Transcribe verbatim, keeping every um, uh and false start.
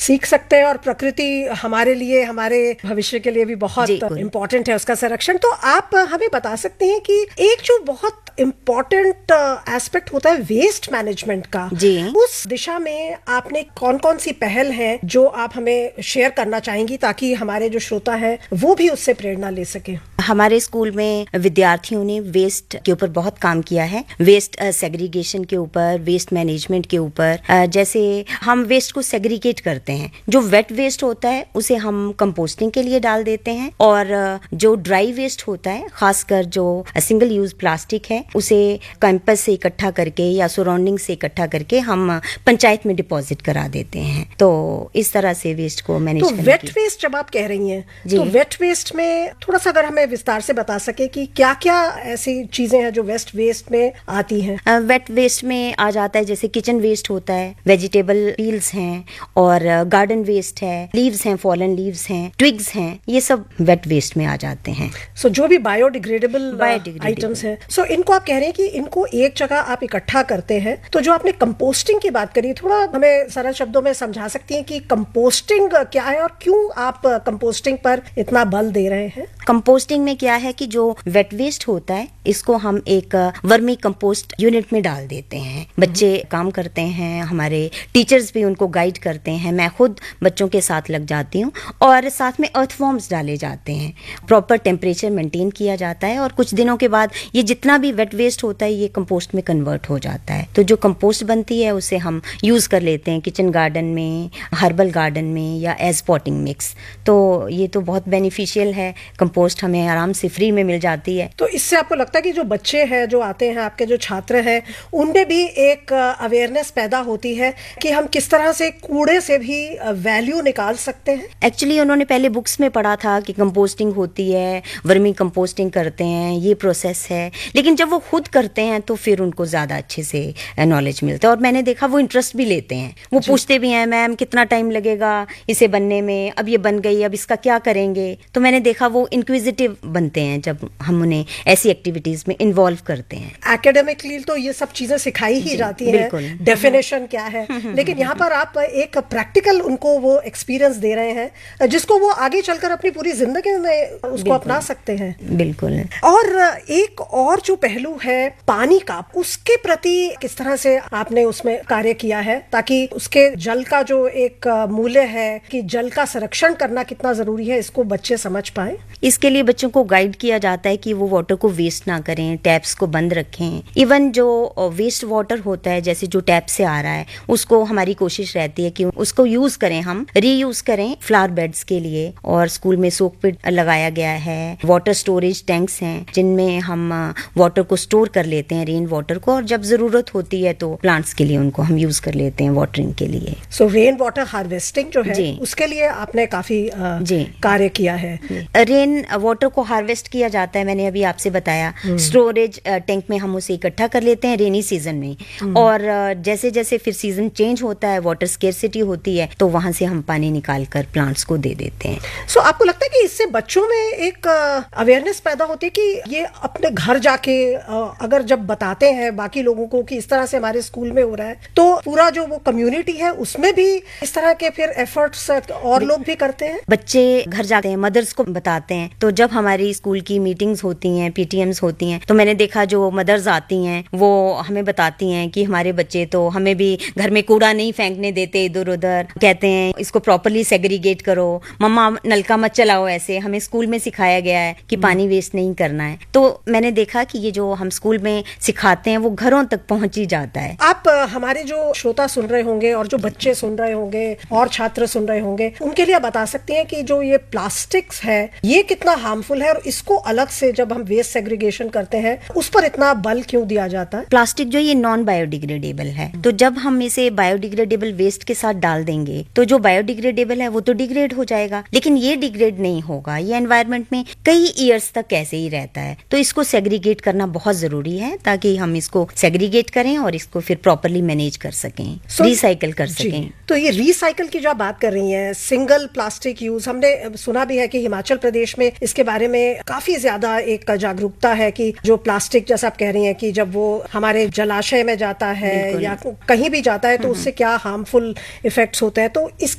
सीख सकते हैं और प्रकृति हमारे लिए, हमारे भविष्य के लिए भी बहुत इम्पोर्टेंट है उसका संरक्षण। तो आप हमें बता सकते हैं कि एक जो बहुत इम्पोर्टेंट एस्पेक्ट होता है वेस्ट मैनेजमेंट का, जी, उस दिशा में आपने कौन कौन सी पहल है जो आप हमें शेयर करना चाहेंगी ताकि हमारे जो श्रोता है वो भी उससे प्रेरणा ले सके? हमारे स्कूल में विद्यार्थियों ने वेस्ट के ऊपर बहुत काम किया है, वेस्ट सेग्रीगेशन के ऊपर, वेस्ट मैनेजमेंट के ऊपर। जैसे हम वेस्ट को सेग्रीगेट करते हैं, जो वेट वेस्ट होता है उसे हम कंपोस्टिंग के लिए डाल देते हैं, और जो ड्राई वेस्ट होता है, खासकर जो सिंगल यूज प्लास्टिक है, उसे कैंपस से इकट्ठा करके या सराउंडिंग से इकट्ठा करके हम पंचायत में डिपॉजिट करा देते हैं। तो इस तरह से वेस्ट को मैनेज तो वेट वेस्ट जब आप कह रही हैं, तो वेट वेस्ट में थोड़ा सा अगर हमें विस्तार से बता सके कि क्या क्या ऐसी चीजें हैं जो वेस्ट वेस्ट में आती हैं? वेट वेस्ट में आ जाता है जैसे किचन वेस्ट होता है, वेजिटेबल पील्स हैं, और गार्डन वेस्ट है, लीव्स हैं, फॉलन लीव्स हैं, ट्विग्स हैं, ये सब वेट वेस्ट में आ जाते हैं। सो so, जो भी बायोडिग्रेडेबल आइटम्स हैं, सो so, इनको आप कह रहे हैं कि इनको एक जगह आप इकट्ठा करते हैं। तो जो आपने कंपोस्टिंग की बात करी, थोड़ा हमें सरल शब्दों में समझा सकती हैं कि कंपोस्टिंग क्या है और क्यों आप कंपोस्टिंग पर इतना बल दे रहे हैं? कंपोस्टिंग में क्या है कि जो वेट वेस्ट होता है इसको हम एक वर्मी कंपोस्ट यूनिट में डाल देते हैं। बच्चे काम करते हैं, हमारे टीचर्स भी उनको गाइड करते हैं, मैं खुद बच्चों के साथ लग जाती हूँ, और साथ में अर्थवॉर्म्स डाले जाते हैं, प्रॉपर टेम्परेचर मेंटेन किया जाता है, और कुछ दिनों के बाद ये जितना भी वेट वेस्ट होता है ये कंपोस्ट में कन्वर्ट हो जाता है। तो जो कंपोस्ट बनती है उसे हम यूज कर लेते हैं किचन गार्डन में, हर्बल गार्डन में, या एज पॉटिंग मिक्स। तो ये तो बहुत बेनिफिशियल है, कंपोस्ट हमें आराम से फ्री में मिल जाती है। तो इससे आपको लगता है कि जो बच्चे हैं, जो आते हैं, आपके जो छात्र हैं, उनमें भी एक अवेयरनेस पैदा होती है कि हम किस तरह से कूड़े से भी वैल्यू निकाल सकते हैं? एक्चुअली उन्होंने पहले बुक्स में पढ़ा था कि कंपोस्टिंग होती है, वर्मी कंपोस्टिंग करते हैं, ये प्रोसेस है, लेकिन जब वो खुद करते हैं तो फिर उनको ज्यादा अच्छे से नॉलेज मिलता है, और मैंने देखा वो इंटरेस्ट भी लेते हैं, वो पूछते भी हैं, मैम कितना टाइम लगेगा इसे बनने में, अब ये बन गई, अब इसका क्या करेंगे? तो मैंने देखा वो इंक्विजिटिव बनते हैं जब हम उन्हें ऐसी एक्टिविटीज में इन्वॉल्व करते हैं। एकेडमिकली तो ये सब चीजें सिखाई ही जाती हैं, डेफिनेशन क्या है, लेकिन यहाँ पर आप एक प्रैक्टिकल उनको वो एक्सपीरियंस दे रहे हैं जिसको वो आगे चलकर अपनी पूरी जिंदगी में उसको अपना सकते हैं। बिल्कुल। और एक और जो पहलू है पानी का, उसके प्रति किस तरह से आपने उसमें कार्य किया है ताकि उसके जल का जो एक मूल्य है कि जल का संरक्षण करना कितना जरूरी है, इसको बच्चे समझ पाए? इसके लिए बच्चों को गाइड किया जाता है कि वो वाटर को वेस्ट ना करें, टैप्स को बंद रखें। इवन जो वेस्ट वाटर होता है, जैसे जो टैप से आ रहा है, उसको हमारी कोशिश रहती है कि उसको यूज करें, हम रीयूज करें फ्लावर बेड्स के लिए। और स्कूल में सोक पिट लगाया गया है, वाटर स्टोरेज टैंक्स हैं जिनमें हम वाटर को स्टोर कर लेते हैं, रेन वाटर को, और जब जरूरत होती है तो प्लांट्स के लिए उनको हम यूज कर लेते हैं वाटरिंग के लिए। सो रेन वाटर हार्वेस्टिंग जो है उसके लिए आपने काफी कार्य किया है। रेन वाटर को हार्वेस्ट किया जाता है, मैंने अभी आपसे बताया, स्टोरेज टैंक में हम उसे इकट्ठा कर लेते हैं रेनी सीजन में, और जैसे जैसे फिर सीजन चेंज होता है, वाटर स्केर्सिटी होती है, तो वहां से हम पानी निकाल कर प्लांट्स को दे देते हैं। सो so, आपको लगता है कि इससे बच्चों में एक अवेयरनेस पैदा होती है कि ये अपने घर जाके अगर जब बताते हैं बाकी लोगों को कि इस तरह से हमारे स्कूल में हो रहा है, तो पूरा जो वो कम्युनिटी है उसमें भी इस तरह के फिर एफर्ट्स और लोग भी करते हैं। बच्चे घर जाते हैं, मदर्स को बताते हैं, तो जब हमारी स्कूल की मीटिंग्स होती हैं, पीटीएम्स होती हैं, तो मैंने देखा जो मदर्स आती हैं वो हमें बताती हैं कि हमारे बच्चे तो हमें भी घर में कूड़ा नहीं फेंकने देते इधर उधर, कहते हैं इसको प्रॉपर्ली सेग्रीगेट करो, मम्मा नलका मत चलाओ, ऐसे हमें स्कूल में सिखाया गया है कि पानी वेस्ट नहीं करना है। तो मैंने देखा कि ये जो हम स्कूल में सिखाते हैं वो घरों तक पहुंच ही जाता है। आप हमारे जो श्रोता सुन रहे होंगे और जो बच्चे सुन रहे होंगे और छात्र सुन रहे होंगे, उनके लिए बता सकते हैं कि जो ये प्लास्टिक्स है ये कितना हार्मफुल है, और इसको अलग से जब हम वेस्ट सेग्रीगेशन करते हैं उस पर इतना बल क्यों दिया जाता है? प्लास्टिक जो ये नॉन बायोडिग्रेडेबल है, तो जब हम इसे बायोडिग्रेडेबल वेस्ट के साथ डाल देंगे तो जो बायोडिग्रेडेबल है वो तो डिग्रेड हो जाएगा, लेकिन ये डिग्रेड नहीं होगा, ये एनवायरनमेंट में कई ईयर्स तक ऐसे ही रहता है। तो इसको सेग्रीगेट करना बहुत जरूरी है ताकि हम इसको सेग्रीगेट करें और इसको फिर प्रॉपरली मैनेज कर सकें, so, रिसाइकल कर सकें। तो ये रिसाइकल की जो आप बात कर रही हैं, सिंगल प्लास्टिक यूज, हमने सुना भी है कि हिमाचल प्रदेश में इसके बारे में काफी ज्यादा एक जागरूकता है कि जो प्लास्टिक, जैसा आप कह रही हैं कि जब वो हमारे जलाशय में जाता है या कहीं भी जाता है तो उससे क्या हार्मफुल इफेक्ट्स होते हैं, तो इस